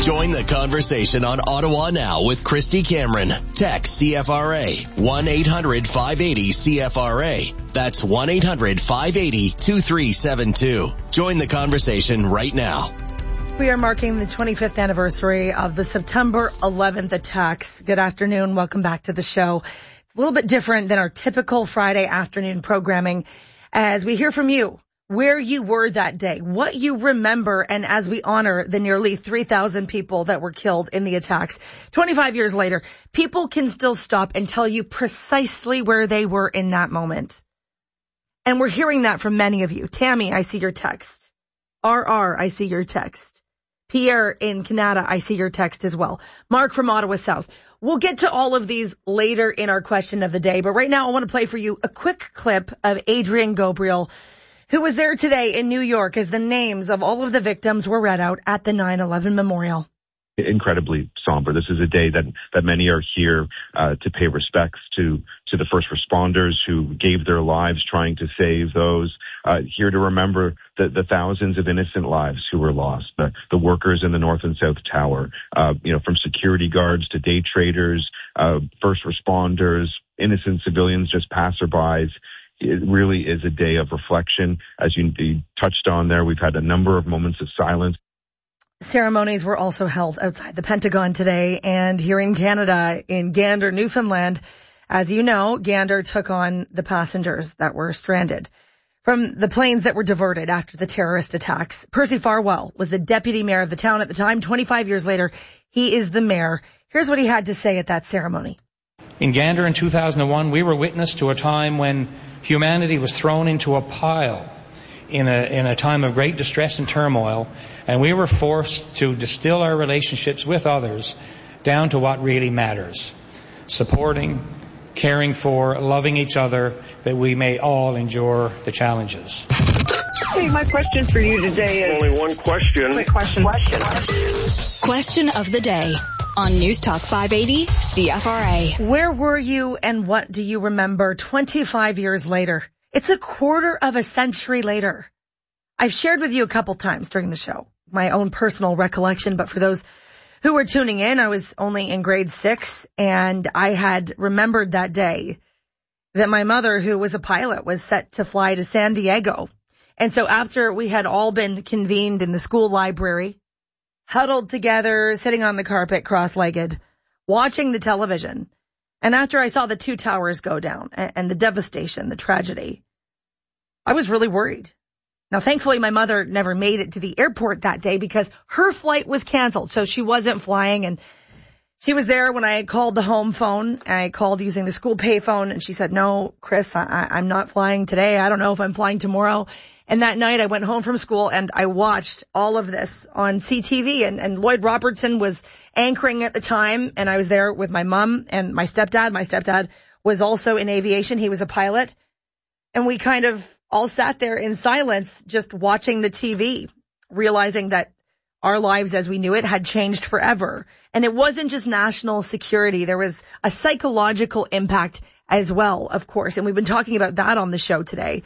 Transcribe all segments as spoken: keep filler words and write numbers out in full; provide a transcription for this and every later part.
Join the conversation on Ottawa Now with Christy Cameron. Text C F R A one eight hundred five eighty C F R A. That's one eight hundred five eighty two three seven two. Join the conversation right now. We are marking the twenty-fifth anniversary of the September eleventh attacks. Good afternoon. Welcome back to the show. It's a little bit different than our typical Friday afternoon programming as we hear from you where you were that day, what you remember, and as we honor the nearly three thousand people that were killed in the attacks. twenty-five years later, people can still stop and tell you precisely where they were in that moment. And we're hearing that from many of you. Tammy, I see your text. R R, I see your text. Pierre in Canada, I see your text as well. Mark from Ottawa South. We'll get to all of these later in our question of the day, but right now I want to play for you a quick clip of Adrian Gobriel, who was there today in New York as the names of all of the victims were read out at the nine eleven memorial. Incredibly somber. This is a day that, that many are here uh, to pay respects to, to the first responders who gave their lives trying to save those, uh, here to remember the, the thousands of innocent lives who were lost, the, the workers in the North and South Tower, uh, you know, from security guards to day traders, uh, first responders, innocent civilians, just passerbys. It really is a day of reflection. As you, you touched on there, we've had a number of moments of silence. Ceremonies were also held outside the Pentagon today and here in Canada in Gander, Newfoundland. As you know, Gander took on the passengers that were stranded from the planes that were diverted after the terrorist attacks. Percy Farwell was the deputy mayor of the town at the time. twenty-five years later, he is the mayor. Here's what he had to say at that ceremony. In Gander in two thousand one, we were witness to a time when humanity was thrown into a pile in a in a time of great distress and turmoil, and we were forced to distill our relationships with others down to what really matters: supporting, caring for, loving each other, that we may all endure the challenges. Hey, my question for you today is... Only one question. Quick question. Question. Question of the day on News Talk five eighty C F R A. Where were you and what do you remember twenty-five years later? It's a quarter of a century later. I've shared with you a couple times during the show my own personal recollection, but for those who were tuning in, I was only in grade six, and I had remembered that day that my mother, who was a pilot, was set to fly to San Diego. And so after we had all been convened in the school library, huddled together, sitting on the carpet, cross-legged, watching the television, and after I saw the two towers go down and the devastation, the tragedy, I was really worried. Now, thankfully, my mother never made it to the airport that day because her flight was canceled, so she wasn't flying. And she was there when I called the home phone. I called using the school payphone, and she said, "No, Chris, I- I'm not flying today. I don't know if I'm flying tomorrow." And that night, I went home from school, and I watched all of this on C T V, and, and Lloyd Robertson was anchoring at the time, and I was there with my mom and my stepdad. My stepdad was also in aviation. He was a pilot. And we kind of all sat there in silence, just watching the T V, realizing that our lives as we knew it had changed forever. And it wasn't just national security. There was a psychological impact as well, of course. And we've been talking about that on the show today.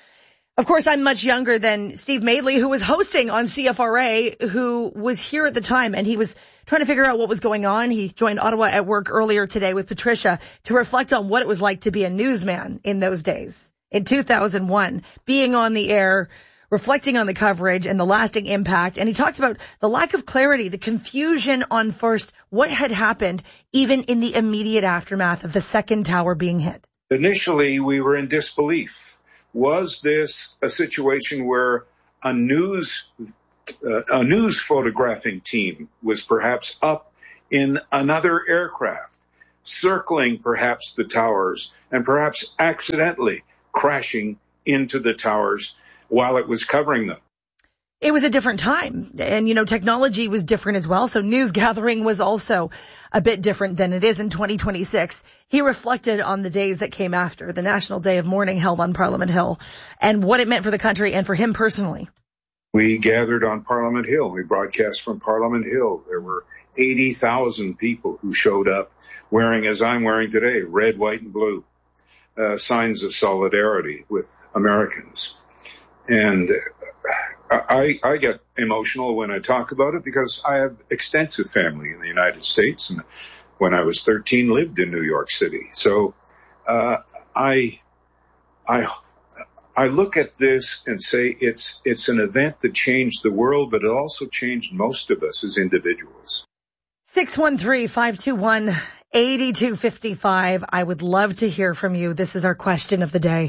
Of course, I'm much younger than Steve Madeley, who was hosting on C F R A, who was here at the time, and he was trying to figure out what was going on. He joined Ottawa at Work earlier today with Patricia to reflect on what it was like to be a newsman in those days. In two thousand one, being on the air, reflecting on the coverage and the lasting impact. And he talked about the lack of clarity, the confusion on first what had happened, even in the immediate aftermath of the second tower being hit. Initially, we were in disbelief. Was this a situation where a news uh, a news photographing team was perhaps up in another aircraft, circling perhaps the towers, and perhaps accidentally crashing into the towers while it was covering them? It was a different time, and, you know, technology was different as well, so news gathering was also a bit different than it is in twenty twenty-six. He reflected on the days that came after, the National Day of Mourning held on Parliament Hill, and what it meant for the country and for him personally. We gathered on Parliament Hill. We broadcast from Parliament Hill. There were eighty thousand people who showed up wearing, as I'm wearing today, red, white, and blue, uh, signs of solidarity with Americans. And I, I get emotional when I talk about it because I have extensive family in the United States, and when I was thirteen, lived in New York City. So uh, I, I, I look at this and say it's it's an event that changed the world, but it also changed most of us as individuals. six one three, five two one, eight two five five. I would love to hear from you. This is our question of the day.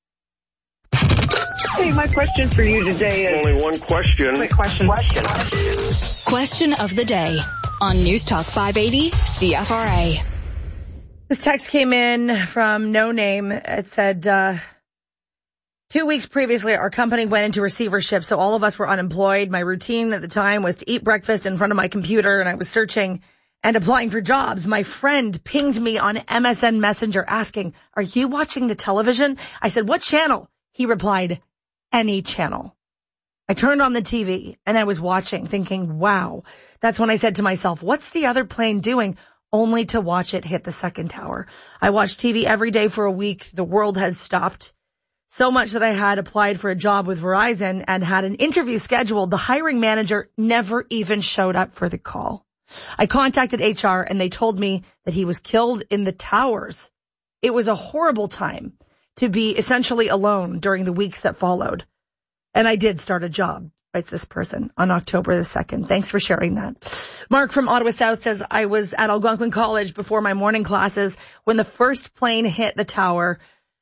Hey, my question for you today is... Only one question. Quick question. Question. Question of the day on News Talk five eighty C F R A. This text came in from No Name. It said, uh, two weeks previously, our company went into receivership, so all of us were unemployed. My routine at the time was to eat breakfast in front of my computer, and I was searching and applying for jobs. My friend pinged me on M S N Messenger asking, are you watching the television? I said, what channel? He replied, any channel. I turned on the T V and I was watching, thinking, wow. That's when I said to myself, what's the other plane doing? Only to watch it hit the second tower. I watched T V every day for a week. The world had stopped. So much that I had applied for a job with Verizon and had an interview scheduled. The hiring manager never even showed up for the call. I contacted H R and they told me that he was killed in the towers. It was a horrible time to be essentially alone during the weeks that followed. And I did start a job, writes this person, on October the second. Thanks for sharing that. Mark from Ottawa South says, I was at Algonquin College before my morning classes when the first plane hit the tower.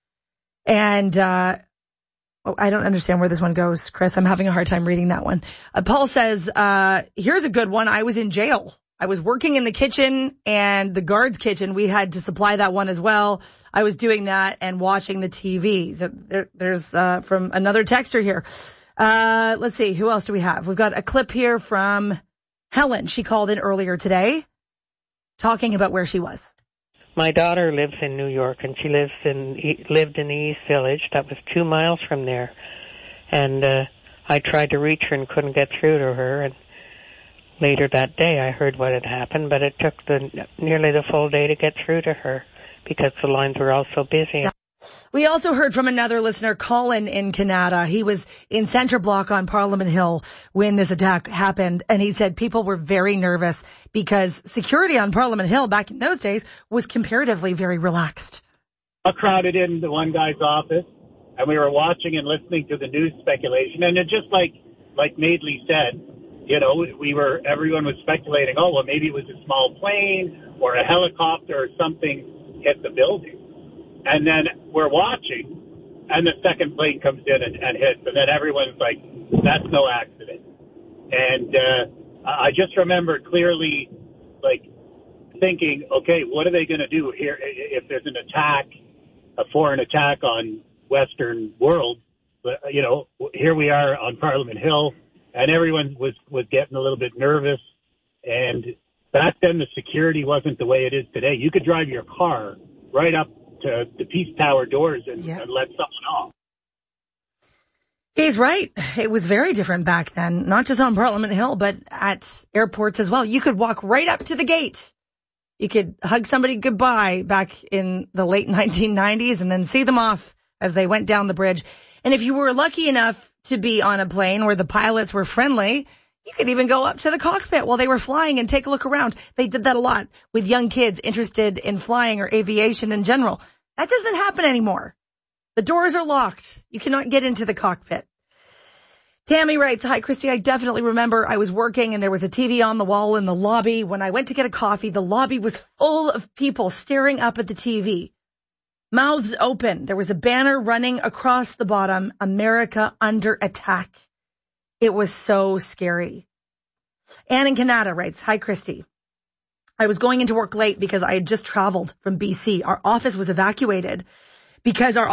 And uh oh, I don't understand where this one goes, Chris. I'm having a hard time reading that one. Uh, Paul says, uh here's a good one. I was in jail. I was working in the kitchen and the guard's kitchen. We had to supply that one as well. I was doing that and watching the T V. There, there's uh from another texter here. Uh let's see, who else do we have? We've got a clip here from Helen. She called in earlier today talking about where she was. My daughter lives in New York, and she lives in lived in the East Village. That was two miles from there. And uh I tried to reach her and couldn't get through to her. And later that day, I heard what had happened, but it took the nearly the full day to get through to her because the lines were all so busy. We also heard from another listener, Colin in Canada. He was in Centre Block on Parliament Hill when this attack happened, and he said people were very nervous because security on Parliament Hill back in those days was comparatively very relaxed. I crowded in the one guy's office, and we were watching and listening to the news speculation, and it just like like Madeley said, you know, we were everyone was speculating, oh, well, maybe it was a small plane or a helicopter or something hit the building. And then we're watching, and the second plane comes in and, and hits, and then everyone's like, that's no accident. And uh, I just remember clearly, like, thinking, okay, what are they going to do here if there's an attack, a foreign attack on Western world? But, you know, here we are on Parliament Hill, and everyone was, was getting a little bit nervous. And back then, the security wasn't the way it is today. You could drive your car right up to the Peace Tower doors and, yeah. and let someone off. He's right. It was very different back then, not just on Parliament Hill, but at airports as well. You could walk right up to the gate. You could hug somebody goodbye back in the late nineteen nineties and then see them off as they went down the bridge. And if you were lucky enough to be on a plane where the pilots were friendly, you could even go up to the cockpit while they were flying and take a look around. They did that a lot with young kids interested in flying or aviation in general. That doesn't happen anymore. The doors are locked. You cannot get into the cockpit. Tammy writes, hi, Christy, I definitely remember I was working and there was a T V on the wall in the lobby. When I went to get a coffee, the lobby was full of people staring up at the T V. Mouths open. There was a banner running across the bottom, America under attack. It was so scary. Anne in Canada writes, hi, Christy. I was going into work late because I had just traveled from B C. Our office was evacuated because our